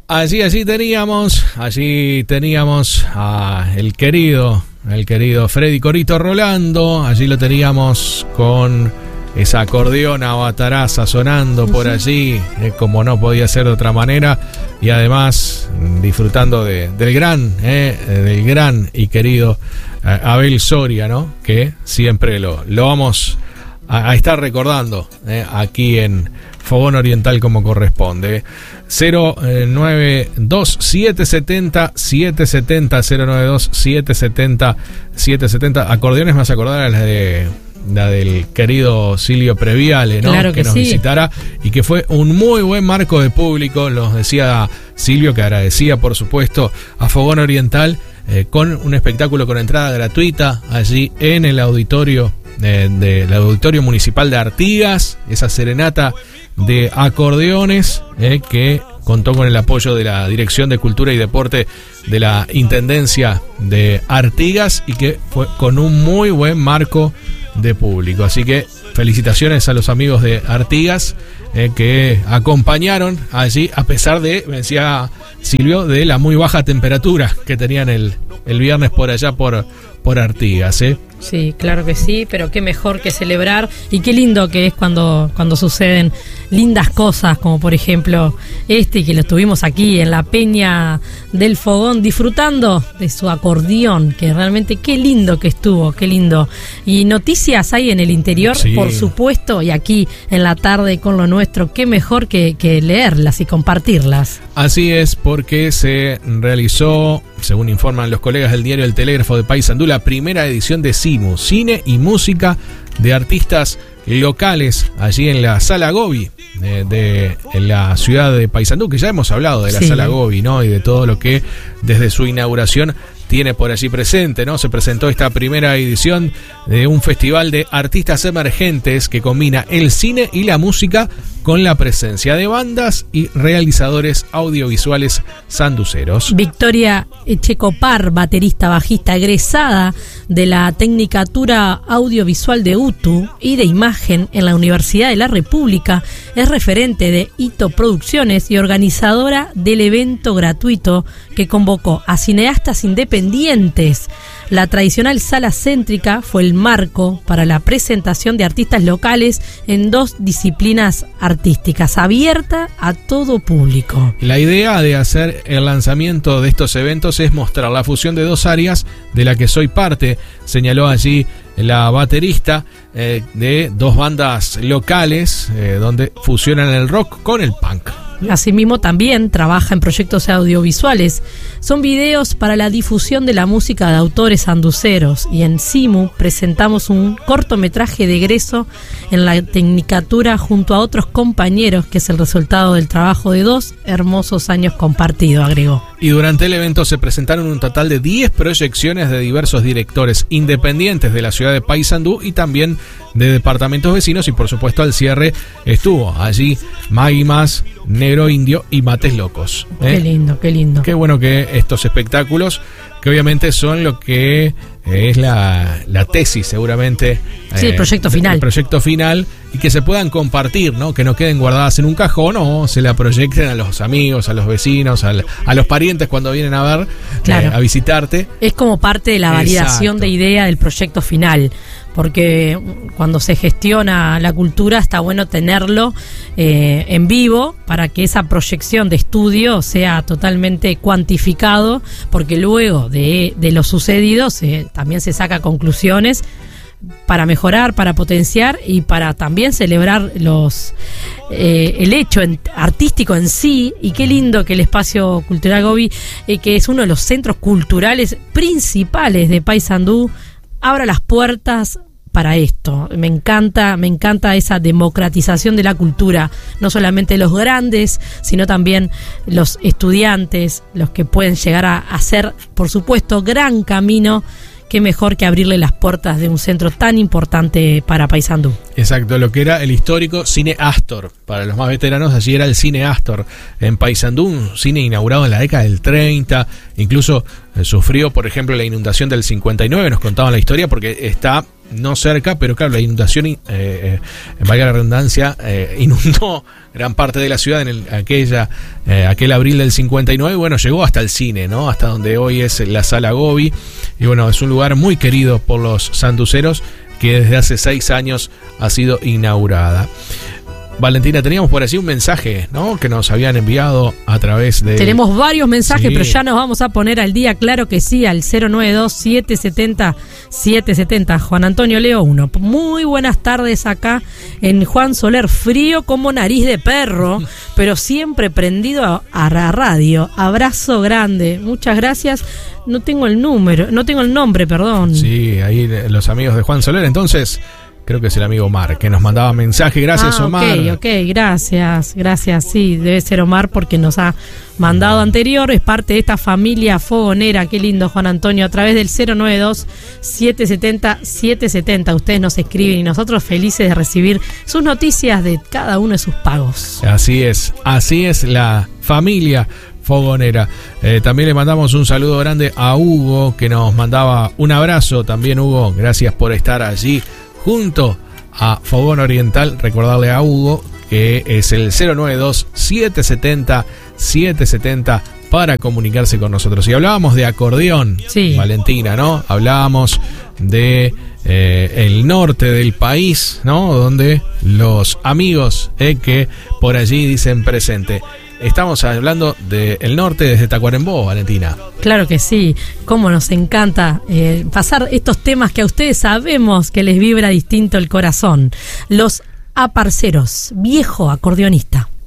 Allí teníamos a el querido Freddy Corito Rolando. Allí lo teníamos con esa acordeona bataraza sonando por allí, como no podía ser de otra manera, y además disfrutando del gran y querido Abel Soria, ¿no? Que siempre lo vamos a estar recordando aquí en Fogón Oriental como corresponde. 092-770-770 092-770-770. Acordeones más acordar a la del querido Silvio Previale, ¿no? Claro que nos sí. visitara y que fue un muy buen marco de público. Nos decía Silvio que agradecía, por supuesto, a Fogón Oriental con un espectáculo con entrada gratuita allí en el auditorio del Auditorio Municipal de Artigas, esa serenata de acordeones que contó con el apoyo de la Dirección de Cultura y Deporte de la Intendencia de Artigas y que fue con un muy buen marco de público. Así que felicitaciones a los amigos de Artigas que acompañaron allí, a pesar de, me decía Silvio, de la muy baja temperatura que tenían el viernes por allá por Artigas, Sí, claro que sí, pero qué mejor que celebrar y qué lindo que es cuando suceden lindas cosas, como por ejemplo y que lo tuvimos aquí en la Peña del Fogón disfrutando de su acordeón, que realmente qué lindo que estuvo, qué lindo. Y noticias hay en el interior, sí, por supuesto, y aquí en la tarde con lo nuestro, qué mejor que leerlas y compartirlas. Así es, porque se realizó, según informan los colegas del diario El Telégrafo de Paysandú, la primera edición de CIMU, Cine y Música de Artistas Locales, allí en la Sala Gobi en la ciudad de Paysandú, que ya hemos hablado de la Sala Gobi, ¿no? Y de todo lo que desde su inauguración tiene por allí presente, ¿no? Se presentó esta primera edición de un festival de artistas emergentes que combina el cine y la música con la presencia de bandas y realizadores audiovisuales sanduceros. Victoria Echecopar, baterista bajista egresada de la Tecnicatura Audiovisual de UTU y de Imagen en la Universidad de la República, es referente de Hito Producciones y organizadora del evento gratuito que convocó a cineastas independientes. La tradicional sala céntrica fue el marco para la presentación de artistas locales en 2 disciplinas artísticas, abierta a todo público. La idea de hacer el lanzamiento de estos eventos es mostrar la fusión de 2 áreas de la que soy parte, señaló allí la baterista de 2 bandas locales donde fusionan el rock con el punk. Asimismo, también trabaja en proyectos audiovisuales. Son videos para la difusión de la música de autores sanduceros. Y en CIMU presentamos un cortometraje de egreso en la Tecnicatura junto a otros compañeros, que es el resultado del trabajo de 2 hermosos años compartidos, agregó. Y durante el evento se presentaron un total de 10 proyecciones de diversos directores independientes de la ciudad de Paysandú y también de departamentos vecinos, y por supuesto al cierre estuvo allí Maggie Más, Negro Indio y Mates Locos. Qué lindo, qué lindo. Qué bueno que estos espectáculos, que obviamente son lo que es la tesis seguramente. Sí, el proyecto final. El proyecto final, y que se puedan compartir, ¿no? Que no queden guardadas en un cajón o se la proyecten a los amigos, a los vecinos, a los parientes cuando vienen a ver, claro, a visitarte. Es como parte de la validación de idea del proyecto final, porque cuando se gestiona la cultura está bueno tenerlo en vivo para que esa proyección de estudio sea totalmente cuantificado, porque luego de lo sucedido también se saca conclusiones para mejorar, para potenciar y para también celebrar el hecho artístico en sí. Y qué lindo que el Espacio Cultural Gobi, que es uno de los centros culturales principales de Paysandú, abra las puertas para esto. Me encanta esa democratización de la cultura, no solamente los grandes, sino también los estudiantes, los que pueden llegar a hacer, por supuesto, gran camino. Qué mejor que abrirle las puertas de un centro tan importante para Paysandú. Exacto, lo que era el histórico Cine Astor. Para los más veteranos, allí era el Cine Astor en Paysandú, un cine inaugurado en la década del 30. Incluso sufrió, por ejemplo, la inundación del 59, nos contaban la historia, porque está no cerca, pero claro, la inundación, valga la redundancia, inundó gran parte de la ciudad en aquel abril del 59, bueno, llegó hasta el cine, ¿no? Hasta donde hoy es la Sala Gobi, y bueno, es un lugar muy querido por los santuceros, que desde hace 6 años ha sido inaugurada. Valentina, teníamos por allí un mensaje, ¿no? Que nos habían enviado a través de... Tenemos varios mensajes, sí, pero ya nos vamos a poner al día, claro que sí, al 092-770-770. Juan Antonio Leo 1. Muy buenas tardes acá en Juan Soler, frío como nariz de perro, pero siempre prendido a radio. Abrazo grande, muchas gracias. No tengo el nombre, perdón. Sí, ahí los amigos de Juan Soler, entonces... Creo que es el amigo Omar, que nos mandaba mensaje. Gracias, Omar. Ok, gracias. Sí, debe ser Omar porque nos ha mandado anterior. Es parte de esta familia fogonera. Qué lindo, Juan Antonio. A través del 092-770-770. Ustedes nos escriben y nosotros felices de recibir sus noticias de cada uno de sus pagos. Así es la familia fogonera. También le mandamos un saludo grande a Hugo, que nos mandaba un abrazo. También, Hugo, gracias por estar allí junto a Fogón Oriental. Recordarle a Hugo que es el 092-770-770 para comunicarse con nosotros. Y hablábamos de acordeón, sí, Valentina, ¿no? Hablábamos de el norte del país, ¿no? Donde los amigos que por allí dicen presente. Estamos hablando del norte desde Tacuarembó, Valentina. Claro que sí, cómo nos encanta pasar estos temas que a ustedes sabemos que les vibra distinto el corazón. Los Aparceros, viejo acordeonista.